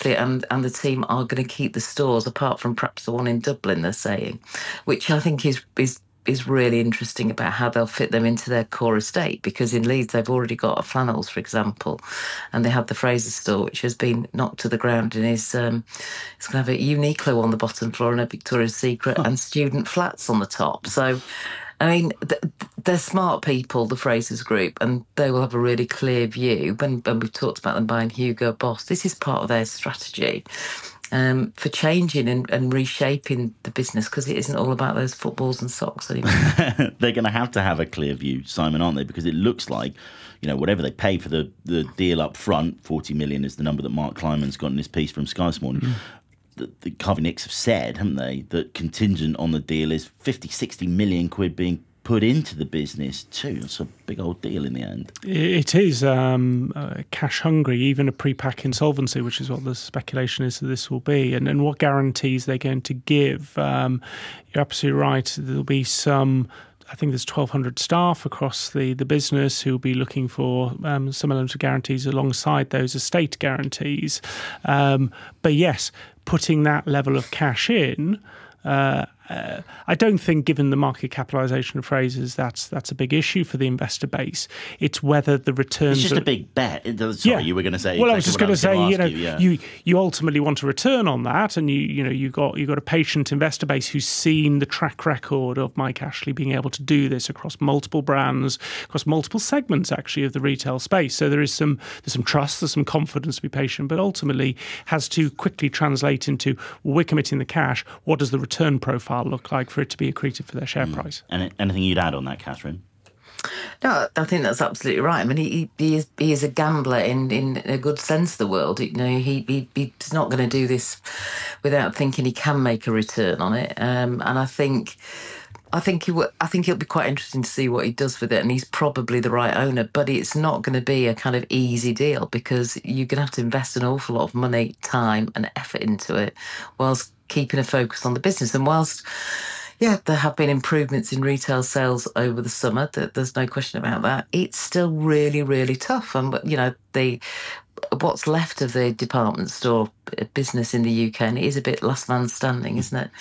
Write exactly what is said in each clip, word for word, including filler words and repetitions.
Ashley and, and the team are going to keep the stores, apart from perhaps the one in Dublin, they're saying, which I think is is is really interesting about how they'll fit them into their core estate, because in Leeds they've already got a Flannels, for example, and they have the Fraser store, which has been knocked to the ground and is um, it's going to have a Uniqlo on the bottom floor and a Victoria's Secret huh. and student flats on the top. So, I mean, they're smart people, the Frasers Group, and they will have a really clear view. When, when we've talked about them buying Hugo Boss, this is part of their strategy um, for changing and, and reshaping the business, because it isn't all about those footballs and socks anymore. They're going to have to have a clear view, Simon, aren't they? Because it looks like, you know, whatever they pay for the, the deal up front, forty million is the number that Mark Kleiman's got in his piece from Sky this morning. Mm. The, the Harvey Nicks have said, haven't they, that contingent on the deal is fifty, sixty million quid being put into the business too. It's a big old deal in the end. It is um, uh, cash hungry, even a pre-pack insolvency, which is what the speculation is that this will be. And, and what guarantees they're going to give. Um, you're absolutely right. There'll be some... I think there's twelve hundred staff across the, the business who will be looking for um, some elements of guarantees alongside those estate guarantees. Um, but yes, putting that level of cash in, uh, uh, I don't think, given the market capitalisation of Frasers, that's that's a big issue for the investor base. It's whether the returns... It's just are, a big bet. Sorry, yeah. you were going to say... Well, exactly I was just going to say, you know, you, yeah. you you ultimately want a return on that, and you you know you've got you've got a patient investor base who's seen the track record of Mike Ashley being able to do this across multiple brands, across multiple segments actually of the retail space. So there is some there's some trust, there's some confidence to be patient, but ultimately has to quickly translate into, well, we're committing the cash. What does the return profile look like for it to be accretive for their share mm. price? And anything you'd add on that, Catherine? No, I think that's absolutely right. I mean, he he is he is a gambler in, in a good sense of the world. You know, he, he he's not going to do this without thinking he can make a return on it. Um, and I think. I think he w- I think it'll be quite interesting to see what he does with it, and he's probably the right owner. But it's not going to be a kind of easy deal, because you're going to have to invest an awful lot of money, time, and effort into it, whilst keeping a focus on the business. And whilst, yeah, there have been improvements in retail sales over the summer, there's no question about that, it's still really, really tough. And you know, the what's left of the department store business in the U K, and it is a bit last man standing, isn't it?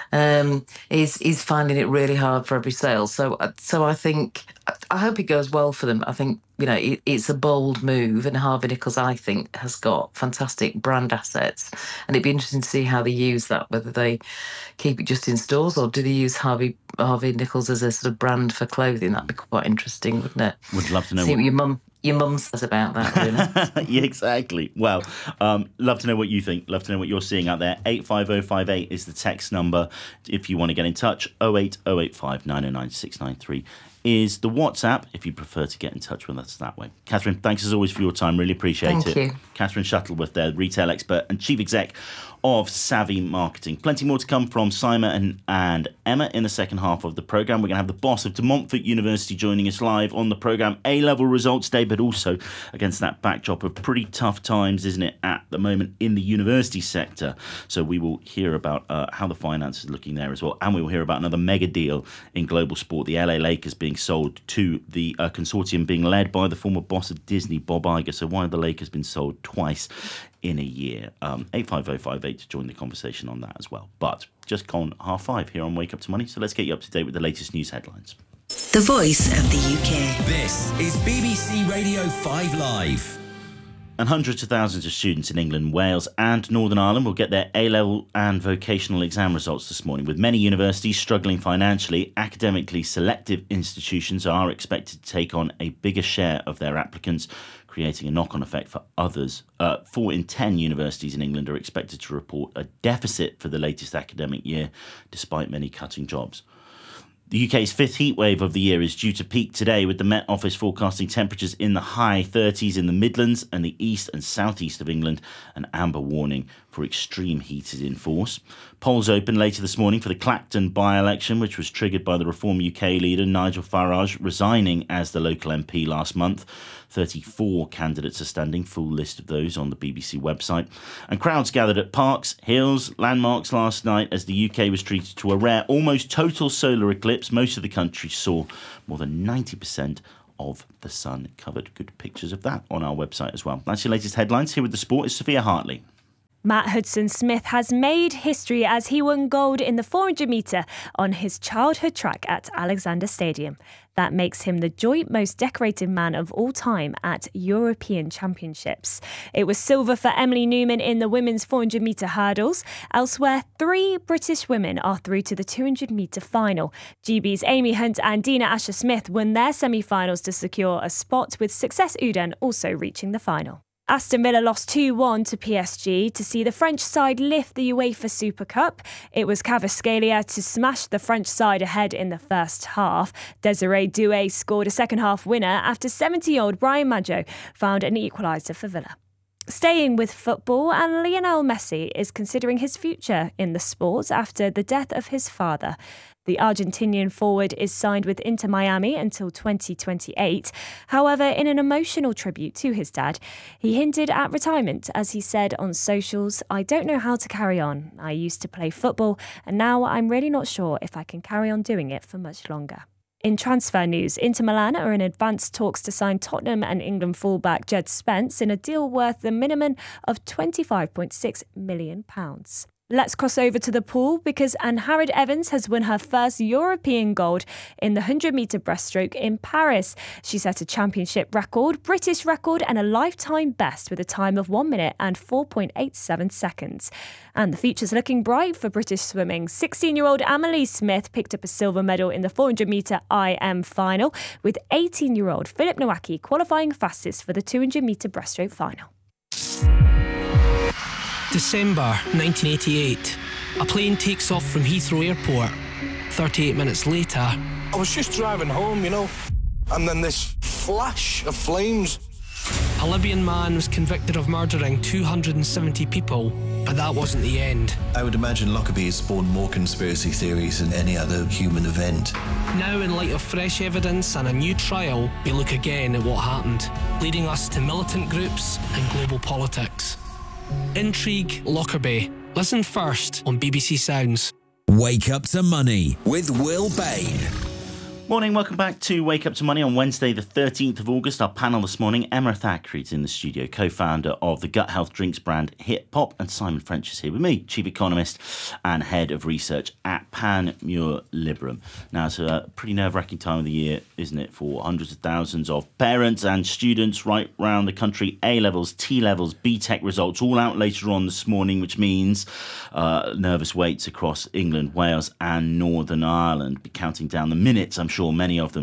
Um, is is finding it really hard for every sale. So, so I think I hope it goes well for them. I think you know it, it's a bold move, and Harvey Nichols, I think, has got fantastic brand assets, and it'd be interesting to see how they use that. Whether they keep it just in stores, or do they use Harvey Harvey Nichols as a sort of brand for clothing? That'd be quite interesting, wouldn't it? Would love to know. See what, what your mum. Your mum says about that, really. Yeah, exactly. Well, um, love to know what you think. Love to know what you're seeing out there. eight five oh five eight is the text number if you want to get in touch. oh eight oh eight five nine oh nine six nine three is the WhatsApp if you prefer to get in touch with us that way. Catherine, thanks as always for your time. Really appreciate Thank it. you. Catherine Shuttleworth there, retail expert and chief exec of Savvy Marketing. Plenty more to come from Simon and, and Emma in the second half of the programme. We're going to have the boss of De Montfort University joining us live on the programme. A-level results day, but also against that backdrop of pretty tough times, isn't it, at the moment in the university sector. So we will hear about uh, how the finance is looking there as well. And we will hear about another mega deal in global sport, the L A Lakers being sold to the uh, consortium being led by the former boss of Disney, Bob Iger. So why have the Lakers been sold twice in a year? um, eight five oh five eight to join the conversation on that as well. But just gone half five here on Wake Up to Money, so let's get you up to date with the latest news headlines. The voice of the U K. This is B B C Radio five Live. And hundreds of thousands of students in England, Wales and Northern Ireland will get their A-level and vocational exam results this morning. With many universities struggling financially, academically selective institutions are expected to take on a bigger share of their applicants, creating a knock-on effect for others. Uh, four in ten universities in England are expected to report a deficit for the latest academic year, despite many cutting jobs. The U K's fifth heatwave of the year is due to peak today, with the Met Office forecasting temperatures in the high thirties in the Midlands and the east and southeast of England. An amber warning for extreme heat is in force. Polls open later this morning for the Clacton by-election, which was triggered by the Reform U K leader Nigel Farage resigning as the local M P last month. thirty-four candidates are standing, full list of those on the B B C website. And crowds gathered at parks, hills, landmarks last night as the U K was treated to a rare, almost total solar eclipse. Most of the country saw more than ninety percent of the sun covered. Good pictures of that on our website as well. That's your latest headlines. Here with the sport is Sophia Hartley. Matt Hudson-Smith has made history as he won gold in the four hundred metre on his childhood track at Alexander Stadium. That makes him the joint most decorated man of all time at European Championships. It was silver for Emily Newman in the women's four hundred metre hurdles. Elsewhere, three British women are through to the two hundred metre final. G B's Amy Hunt and Dina Asher-Smith won their semi-finals to secure a spot, with Success Udan also reaching the final. Aston Villa lost two one to P S G to see the French side lift the UEFA Super Cup. It was Kvaratskhelia to smash the French side ahead in the first half. Desiree Doué scored a second-half winner after seventy-year-old Brian Maggio found an equaliser for Villa. Staying with football, and Lionel Messi is considering his future in the sport after the death of his father. The Argentinian forward is signed with Inter Miami until twenty twenty-eight. However, in an emotional tribute to his dad, he hinted at retirement as he said on socials, "I don't know how to carry on. I used to play football, and now I'm really not sure if I can carry on doing it for much longer." In transfer news, Inter Milan are in advanced talks to sign Tottenham and England fullback Jed Spence in a deal worth the minimum of twenty-five point six million pounds. Let's cross over to the pool because Ann-Harriet Evans has won her first European gold in the one hundred metre breaststroke in Paris. She set a championship record, British record and a lifetime best with a time of one minute and four point eight seven seconds. And the future's looking bright for British swimming. sixteen-year-old Amelie Smith picked up a silver medal in the four hundred metre I M final, with eighteen-year-old Philip Nowacki qualifying fastest for the two hundred metre breaststroke final. December nineteen eighty-eight. A plane takes off from Heathrow Airport. thirty-eight minutes later, I was just driving home, you know, and then this flash of flames. a Libyan man was convicted of murdering two hundred seventy people, but that wasn't the end. I would imagine Lockerbie has spawned more conspiracy theories than any other human event. Now, in light of fresh evidence and a new trial, we look again at what happened, leading us to militant groups and global politics. Intrigue, Lockerbie. Listen first on B B C Sounds. Wake Up to Money with Will Bain. Morning, welcome back to Wake Up to Money on Wednesday the thirteenth of August. Our panel this morning, Emma Thackeray is in the studio, co-founder of the gut health drinks brand Hip Pop, and Simon French is here with me, chief economist and head of research at Panmure Liberum. Now, it's a pretty nerve-wracking time of the year, isn't it, for hundreds of thousands of parents and students right around the country. A-levels, T-levels, B-Tech results all out later on this morning, which means uh, nervous waits across England, Wales and Northern Ireland. Be counting down the minutes, I'm sure. Sure, many of them